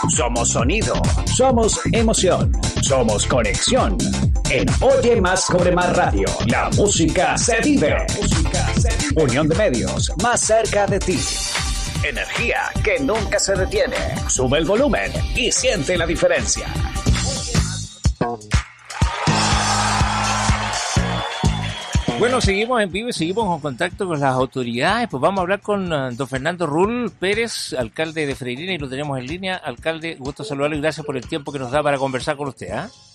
somos sonido, somos emoción, somos conexión. En Oye Más Cobre Más Radio, la música se vive. Unión de medios, más cerca de ti. Energía que nunca se detiene. Sube el volumen y siente la diferencia. Bueno, seguimos en vivo y seguimos en contacto con las autoridades. Pues vamos a hablar con don Fernando Rull Pérez, alcalde de Freirina, y lo tenemos en línea. Alcalde, gusto saludarlo y gracias por el tiempo que nos da para conversar con usted.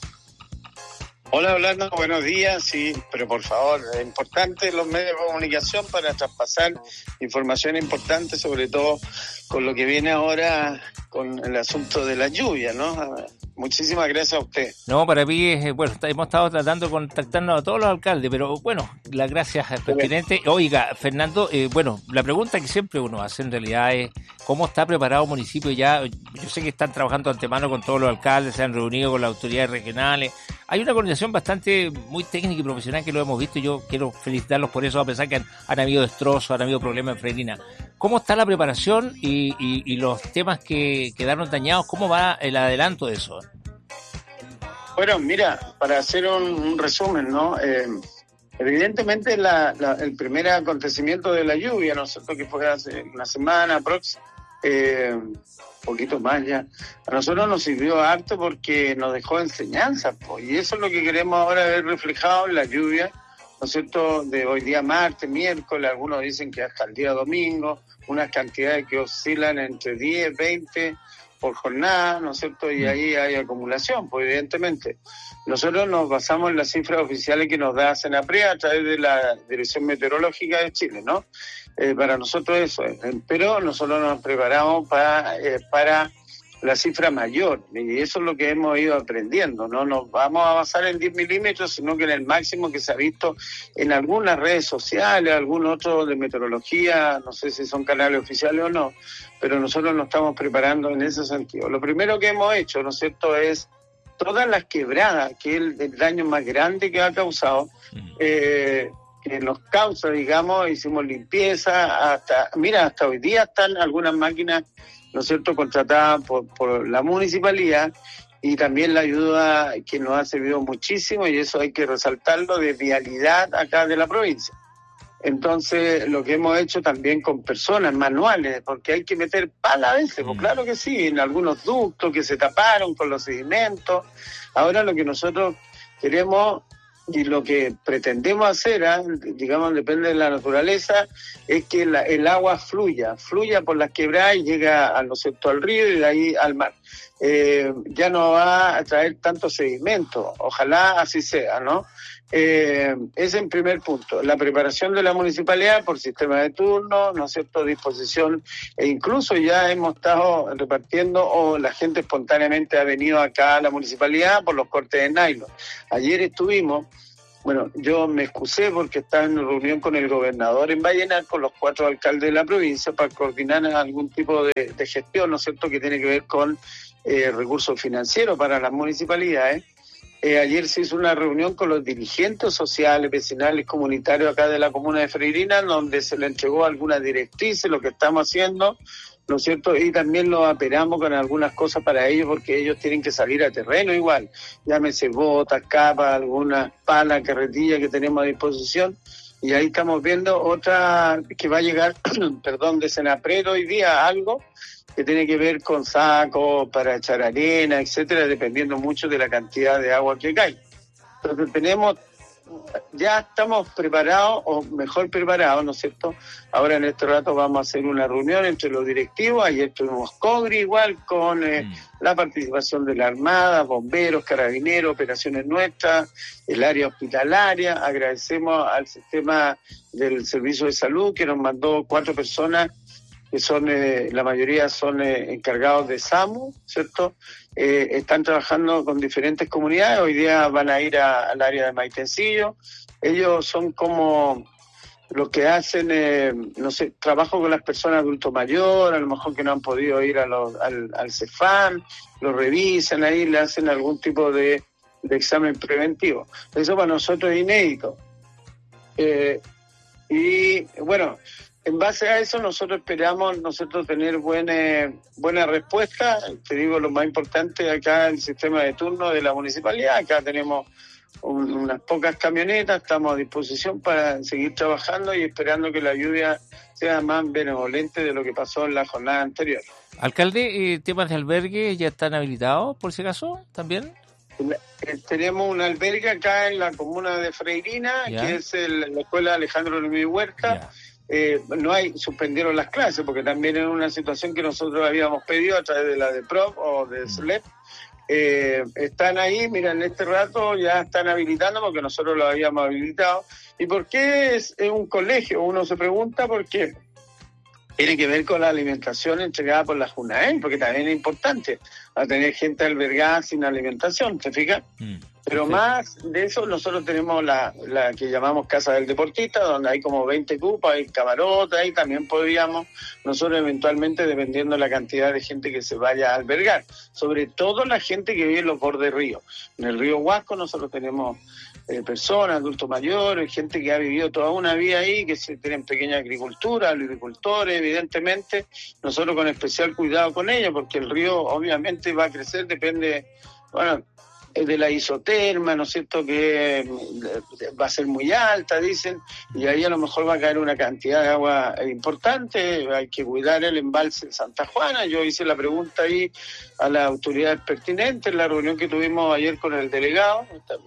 Hola, Orlando, buenos días. Sí, pero por favor, es importante los medios de comunicación para traspasar información importante, sobre todo con lo que viene ahora con el asunto de la lluvia, ¿no? Muchísimas gracias a usted. No, para mí es, bueno, hemos estado tratando de contactarnos a todos los alcaldes, pero bueno, las gracias es pertinente. Oiga, Fernando, bueno, la pregunta que siempre uno hace en realidad es ¿cómo está preparado el municipio ya? Yo sé que están trabajando de antemano con todos los alcaldes, se han reunido con las autoridades regionales. Hay una coordinación bastante muy técnica y profesional que lo hemos visto y yo quiero felicitarlos por eso, a pesar que han habido destrozos, han habido problemas en Freirina. ¿Cómo está la preparación y los temas que quedaron dañados? ¿Cómo va el adelanto de eso? Bueno, mira, para hacer un resumen, ¿no? Evidentemente el primer acontecimiento de la lluvia, ¿no es cierto?, que fue hace una semana próxima, poquito más ya, a nosotros nos sirvió harto porque nos dejó enseñanzas, pues, y eso es lo que queremos ahora ver reflejado en la lluvia, ¿no es cierto?, de hoy día martes, miércoles, algunos dicen que hasta el día domingo, unas cantidades que oscilan entre 10, 20 por jornada, ¿no es cierto?, y ahí hay acumulación, pues evidentemente. Nosotros nos basamos en las cifras oficiales que nos da Senapred a través de la Dirección Meteorológica de Chile, ¿no? Para nosotros eso es, pero nosotros nos preparamos para la cifra mayor, y eso es lo que hemos ido aprendiendo. No nos vamos a basar en 10 milímetros, sino que en el máximo que se ha visto en algunas redes sociales, algún otro de meteorología, no sé si son canales oficiales o no, pero nosotros nos estamos preparando en ese sentido. Lo primero que hemos hecho, ¿no es cierto?, es todas las quebradas, que es el daño más grande que ha causado, que nos causa, digamos, hicimos limpieza, hasta hoy día están algunas máquinas, ¿no es cierto?, contratadas por la municipalidad, y también la ayuda que nos ha servido muchísimo, y eso hay que resaltarlo, de vialidad acá de la provincia. Entonces, lo que hemos hecho también con personas manuales, porque hay que meter pala a veces, pues claro que sí, en algunos ductos que se taparon con los sedimentos. Ahora lo que nosotros queremos y lo que pretendemos hacer, digamos, depende de la naturaleza, es que el agua fluya por las quebradas y llega, ¿no es cierto?, al río y de ahí al mar. Ya no va a traer tanto sedimento, ojalá así sea, ¿no? Ese en primer punto. La preparación de la municipalidad por sistema de turno, ¿no es cierto?, disposición, e incluso ya hemos estado repartiendo, o la gente espontáneamente ha venido acá a la municipalidad por los cortes de nylon. Ayer estuvimos, bueno, yo me excusé porque estaba en reunión con el gobernador en Vallenar, con los 4 alcaldes de la provincia, para coordinar algún tipo de gestión, ¿no es cierto?, que tiene que ver con recursos financieros para las municipalidades. Ayer se hizo una reunión con los dirigentes sociales, vecinales, comunitarios acá de la comuna de Freirina, donde se le entregó algunas directrices, lo que estamos haciendo, ¿no es cierto? Y también lo aperamos con algunas cosas para ellos, porque ellos tienen que salir a terreno igual, llámese botas, capas, algunas palas, carretillas que tenemos a disposición, y ahí estamos viendo otra que va a llegar, de Senapred hoy día, algo que tiene que ver con sacos para echar arena, etcétera, dependiendo mucho de la cantidad de agua que cae. Entonces ya estamos preparados, o mejor preparados, ¿no es cierto? Ahora en este rato vamos a hacer una reunión entre los directivos. Ayer tuvimos COGRI igual, con la participación de la Armada, bomberos, carabineros, operaciones nuestras, el área hospitalaria. Agradecemos al sistema del Servicio de Salud, que nos mandó 4 personas, que son, la mayoría son encargados de SAMU, ¿cierto? Están trabajando con diferentes comunidades. Hoy día van a ir al área de Maitencillo. Ellos son como los que hacen, no sé, trabajo con las personas adulto mayor, a lo mejor que no han podido ir al CEFAM, lo revisan ahí, le hacen algún tipo de examen preventivo. Eso para nosotros es inédito. Y bueno, en base a eso nosotros esperamos tener buena respuesta. Te digo, lo más importante acá, el sistema de turno de la municipalidad. Acá tenemos unas pocas camionetas, estamos a disposición para seguir trabajando y esperando que la lluvia sea más benevolente de lo que pasó en la jornada anterior. Alcalde, temas de albergue ya están habilitados, por si acaso, también. Tenemos un albergue acá en la comuna de Freirina, que es la escuela Alejandro Luis Huerta. Suspendieron las clases porque también es una situación que nosotros habíamos pedido a través de la DEPROV o de SLEP. Están ahí, mira, en este rato ya están habilitando porque nosotros lo habíamos habilitado. ¿Y por qué es un colegio? Uno se pregunta por qué. Tiene que ver con la alimentación entregada por la JUNAEM, porque también es importante a tener gente albergada sin alimentación, ¿te fijas? Pero más de eso, nosotros tenemos la que llamamos Casa del Deportista, donde hay como 20 cupos, hay camarotes, ahí también podríamos nosotros eventualmente, dependiendo de la cantidad de gente que se vaya a albergar, sobre todo la gente que vive en los bordes río. En el río Huasco nosotros tenemos personas, adultos mayores, gente que ha vivido toda una vida ahí, que se tienen pequeña agricultura, agricultores, evidentemente, nosotros con especial cuidado con ellos, porque el río obviamente va a crecer, depende, de la isoterma, ¿no es cierto?, que va a ser muy alta, dicen, y ahí a lo mejor va a caer una cantidad de agua importante. Hay que cuidar el embalse de Santa Juana. Yo hice la pregunta ahí a las autoridades pertinentes en la reunión que tuvimos ayer con el delegado,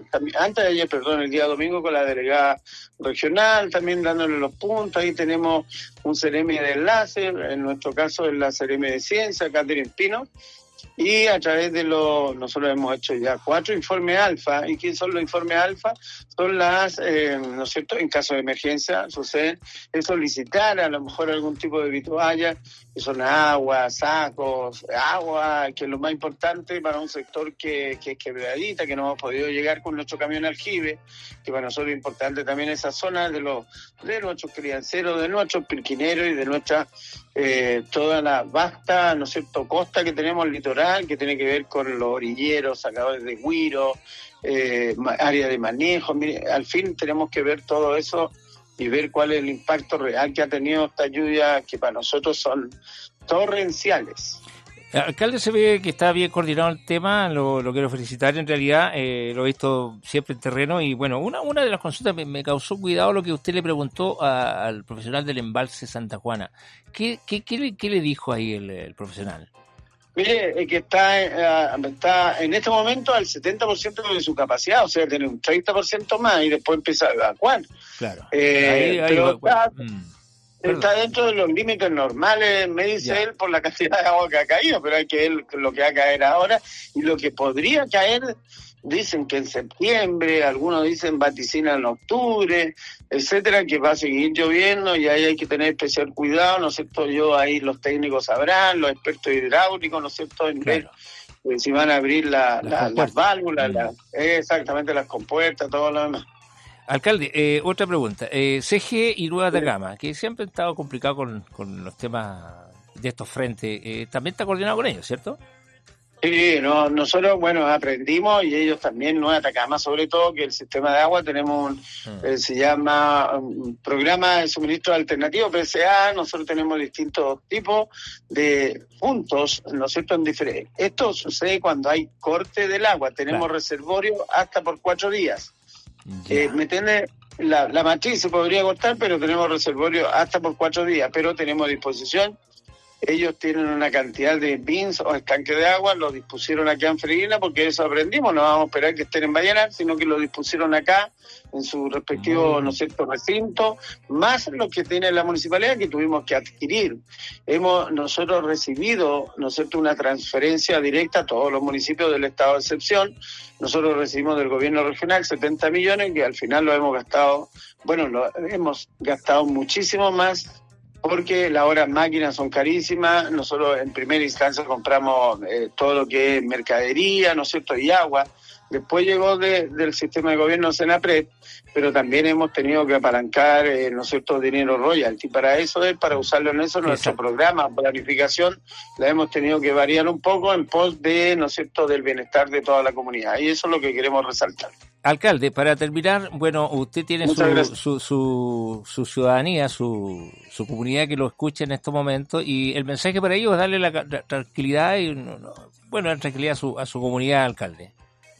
el día domingo con la delegada regional, también dándole los puntos. Ahí tenemos un CEREMI de enlace, en nuestro caso es la CEREMI de Ciencia, Catherine Pino, y a través de nosotros hemos hecho ya 4 informes alfa. ¿Y qué son los informes alfa? Son las, ¿no es cierto?, en caso de emergencia sucede, es solicitar a lo mejor algún tipo de vitualla, que son agua, sacos, agua, que es lo más importante para un sector que es quebradita, que no hemos podido llegar con nuestro camión aljibe, que para nosotros es importante también esa zona de nuestros crianceros, de nuestros pirquineros y de nuestra toda la vasta, ¿no es cierto?, costa que tenemos, litoral, que tiene que ver con los orilleros, sacadores de güiro, área de manejo. Mire, al fin tenemos que ver todo eso y ver cuál es el impacto real que ha tenido esta lluvia, que para nosotros son torrenciales. Alcalde, se ve que está bien coordinado el tema, lo quiero felicitar, en realidad lo he visto siempre en terreno. Y bueno, una de las consultas me causó cuidado lo que usted le preguntó al profesional del embalse Santa Juana. ¿Qué le dijo ahí el profesional? Mire, que está en este momento al 70% de su capacidad, o sea, tiene un 30% más y después empieza a evacuar. Claro. Está dentro de los límites normales, me dice él, por la cantidad de agua que ha caído, pero hay que ver lo que va a caer ahora y lo que podría caer. Dicen que en septiembre, algunos dicen vaticina en octubre, etcétera, que va a seguir lloviendo y ahí hay que tener especial cuidado, ¿no es cierto? Ahí los técnicos sabrán, los expertos hidráulicos, ¿no es cierto?, en ver si van a abrir las válvulas, exactamente, las compuertas, todo lo demás. Alcalde, otra pregunta. CG y Nueva Atacama, que siempre han estado complicado con los temas de estos frentes, también está coordinado con ellos, ¿cierto? Sí, nosotros, aprendimos, y ellos también, Nueva Atacama, sobre todo, que el sistema de agua tenemos se llama Programa de Suministro Alternativo, PSA. Nosotros tenemos distintos tipos de puntos, ¿no es cierto?, en diferentes. Esto sucede cuando hay corte del agua. Tenemos reservorio hasta por 4 días. ¿Me entiende? La matriz se podría cortar, pero tenemos reservorio hasta por 4 días, pero tenemos a disposición. Ellos tienen una cantidad de bins o estanques de agua, lo dispusieron acá en Freirina, porque eso aprendimos, no vamos a esperar que estén en Vallenar, sino que lo dispusieron acá en su respectivo, ¿no es cierto?, recinto, más lo que tiene la municipalidad, que tuvimos que adquirir. Hemos nosotros recibido, ¿no es cierto?, una transferencia directa a todos los municipios del estado de excepción. Nosotros recibimos del gobierno regional 70 millones, que al final lo hemos gastado muchísimo más, porque las horas máquinas son carísimas. Nosotros en primera instancia compramos todo lo que es mercadería, ¿no es cierto?, y agua. Después llegó del sistema de gobierno Senapred, pero también hemos tenido que apalancar, ¿no es cierto?, dinero royalty. Para usarlo en eso, nuestro programa, planificación, la hemos tenido que variar un poco en pos de, ¿no es cierto?, del bienestar de toda la comunidad. Y eso es lo que queremos resaltar. Alcalde, para terminar, bueno, usted tiene su ciudadanía, su comunidad que lo escucha en estos momentos, y el mensaje para ellos es darle la tranquilidad y la tranquilidad a su comunidad, alcalde.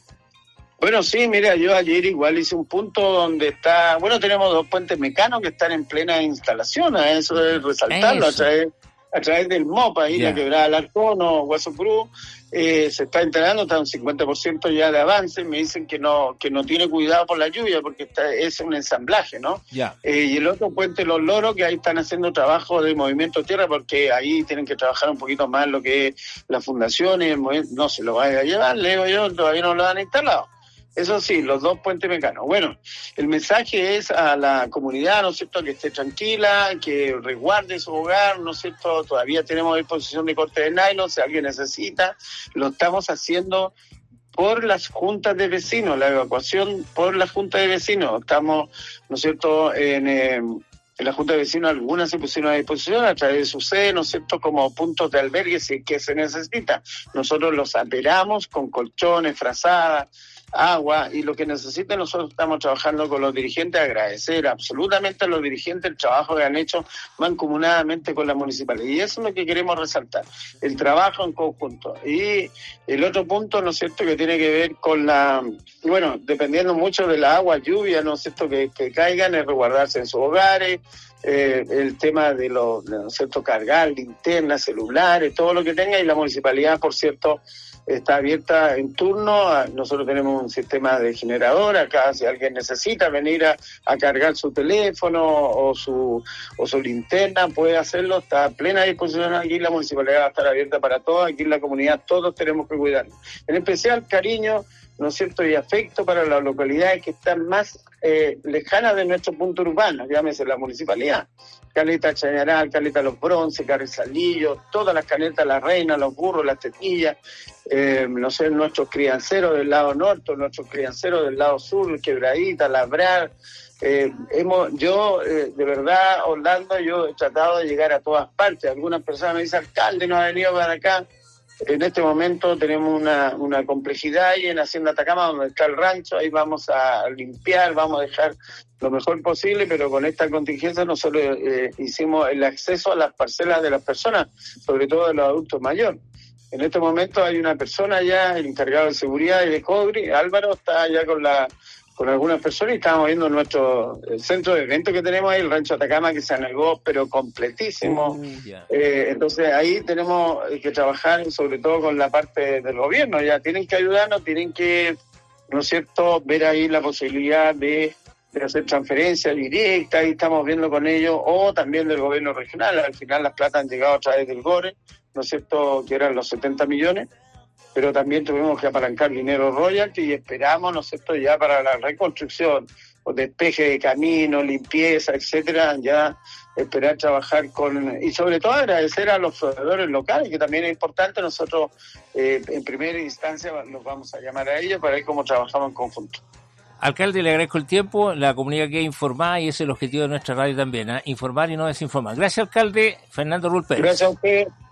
Bueno, sí, mira, yo ayer igual hice un punto donde tenemos 2 puentes mecanos que están en plena instalación, eso es resaltarlo, a través del MOP, ahí la Quebrada Alarcón o Guaso Cruz, se está instalando, está un 50% ya de avance, me dicen que no tiene cuidado por la lluvia porque es un ensamblaje, ¿no? Y el otro puente Los Loros, que ahí están haciendo trabajo de movimiento de tierra porque ahí tienen que trabajar un poquito más lo que es las fundaciones, no se lo vaya a llevar, le digo yo, todavía no lo han instalado. Eso sí, los 2 puentes mecanos. Bueno, el mensaje es a la comunidad, ¿no es cierto?, que esté tranquila, que resguarde su hogar, ¿no es cierto? Todavía tenemos disposición de corte de nylon, si alguien necesita. Lo estamos haciendo por las juntas de vecinos, la evacuación por las juntas de vecinos. Estamos, ¿no es cierto?, en la Junta de Vecinos algunas se pusieron a disposición a través de su sede, ¿no es cierto?, como puntos de albergue si es que se necesita. Nosotros los aperamos con colchones, frazadas, agua, y lo que necesiten. Nosotros estamos trabajando con los dirigentes, agradecer absolutamente a los dirigentes el trabajo que han hecho mancomunadamente con la municipalidad, y eso es lo que queremos resaltar, el trabajo en conjunto. Y el otro punto, ¿no es cierto?, que tiene que ver con dependiendo mucho de la agua, lluvia, ¿no es cierto?, que caigan, es resguardarse en sus hogares, el tema de ¿no es cierto?, cargar linternas, celulares, todo lo que tenga, y la municipalidad, por cierto, está abierta en turno. Nosotros tenemos un sistema de generador. Acá, si alguien necesita venir a cargar su teléfono o su linterna, puede hacerlo. Está a plena disposición aquí. La municipalidad va a estar abierta para todos. Aquí en la comunidad todos tenemos que cuidarnos. En especial, cariño, ¿no es cierto?, y afecto para las localidades que están más lejanas de nuestro punto urbano, llámese la municipalidad. Caleta Chañaral, Caleta Los Bronces, Carrizalillo, todas las Caletas, La Reina, Los Burros, Las Tetillas, nuestros crianceros del lado norte, nuestros crianceros del lado sur, Quebradita, Labrar. De verdad, Orlando, yo he tratado de llegar a todas partes. Algunas personas me dicen, alcalde, no ha venido para acá. En este momento tenemos una complejidad ahí en Hacienda Atacama, donde está el rancho. Ahí vamos a limpiar, vamos a dejar lo mejor posible, pero con esta contingencia nosotros hicimos el acceso a las parcelas de las personas, sobre todo de los adultos mayores. En este momento hay una persona ya, el encargado de seguridad y de CODRI, Álvaro, está allá con algunas personas, y estamos viendo nuestro centro de eventos que tenemos ahí, el Rancho Atacama, que se anegó, pero completísimo. Entonces ahí tenemos que trabajar sobre todo con la parte del gobierno. Ya tienen que ayudarnos, tienen que, ¿no es cierto?, ver ahí la posibilidad de hacer transferencias directas, y estamos viendo con ellos, o también del gobierno regional. Al final las platas han llegado a través del GORE, ¿no es cierto?, que eran los 70 millones, pero también tuvimos que apalancar dinero royalty, y esperamos, ¿no es cierto?, ya para la reconstrucción, o despeje de caminos, limpieza, etcétera, ya esperar trabajar y sobre todo agradecer a los proveedores locales, que también es importante. Nosotros en primera instancia los vamos a llamar a ellos para ver cómo trabajamos en conjunto. Alcalde, le agradezco el tiempo, la comunidad queda informada, y ese es el objetivo de nuestra radio también, informar y no desinformar. Gracias, alcalde. Fernando Rull Pérez. Gracias a usted.